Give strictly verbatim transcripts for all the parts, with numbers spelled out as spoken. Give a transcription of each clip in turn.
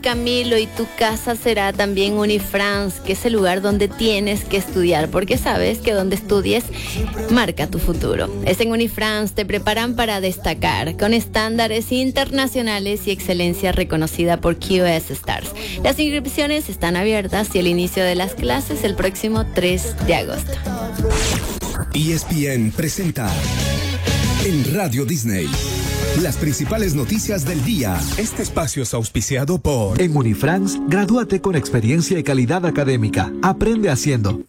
Camilo, y tu casa será también Unifrance, que es el lugar donde tienes que estudiar, porque sabes que donde estudies marca tu futuro. Es en Unifrance, te preparan para destacar, con estándares internacionales y excelencia reconocida por Q S Stars. Las inscripciones están abiertas y el inicio de las clases el próximo tres de agosto. E S P N presenta en Radio Disney las principales noticias del día. Este espacio es auspiciado por... En Unifrance, gradúate con experiencia y calidad académica. Aprende haciendo.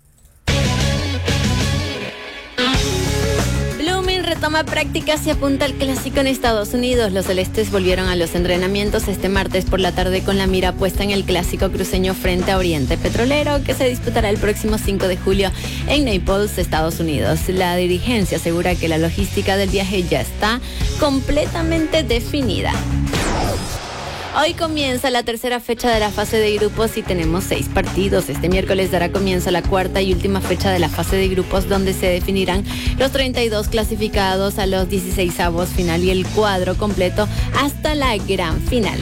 Toma prácticas y apunta al clásico en Estados Unidos. Los celestes volvieron a los entrenamientos este martes por la tarde con la mira puesta en el clásico cruceño frente a Oriente Petrolero, que se disputará el próximo cinco de julio en Naples, Estados Unidos. La dirigencia asegura que la logística del viaje ya está completamente definida. Hoy comienza la tercera fecha de la fase de grupos y tenemos seis partidos. Este miércoles dará comienzo la cuarta y última fecha de la fase de grupos, donde se definirán los treinta y dos clasificados a los dieciseisavos final y el cuadro completo hasta la gran final.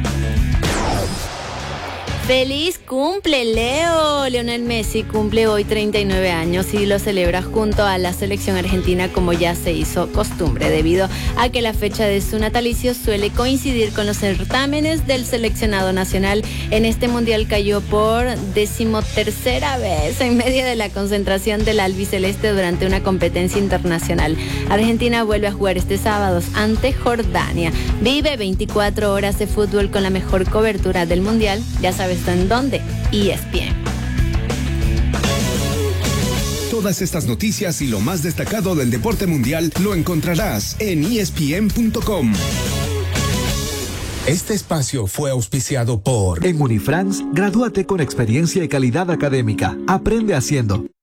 ¡Feliz cumple, Leo! Lionel Messi cumple hoy treinta y nueve años y lo celebra junto a la selección argentina, como ya se hizo costumbre, debido a que la fecha de su natalicio suele coincidir con los certámenes del seleccionado nacional. En este mundial cayó por decimotercera vez en medio de la concentración del albiceleste durante una competencia internacional. Argentina vuelve a jugar este sábado ante Jordania. Vive veinticuatro horas de fútbol con la mejor cobertura del mundial. Ya sabes en dónde, E S P N. Todas estas noticias y lo más destacado del deporte mundial lo encontrarás en E S P N punto com. Este espacio fue auspiciado por... En Unifrance, gradúate con experiencia y calidad académica. Aprende haciendo.